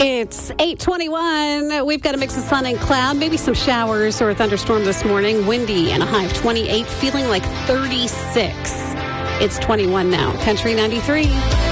It's 8:21. We've got a mix of sun and cloud, maybe some showers or a thunderstorm this morning. Windy and a high of 28, feeling like 36. It's 21 now. Country 93.